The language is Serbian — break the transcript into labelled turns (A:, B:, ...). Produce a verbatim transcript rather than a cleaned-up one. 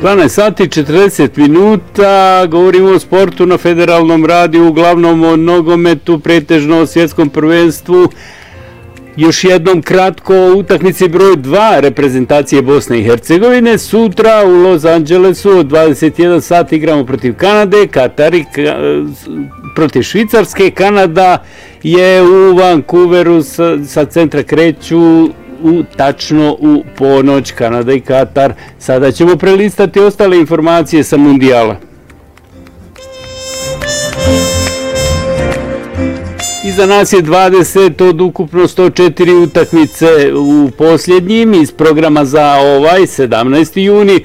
A: dvanaest sati četrdeset minuta, govorimo o sportu na Federalnom radiju, uglavnom o nogometu, pretežno o svjetskom prvenstvu. Još jednom kratko o utakmici broj dva reprezentacije Bosne i Hercegovine. Sutra u Los Angelesu od dvadeset jedan sat igramo protiv Kanade, Katari protiv Švicarske. Kanada je u Vancouveru, sa, sa centra kreću u tačno u ponoć, Kanada i Katar. Sada ćemo prelistati ostale informacije sa mundijala. Iza nas je dvadeset od ukupno sto četiri utakmice u posljednjim iz programa za ovaj sedamnaesti juni.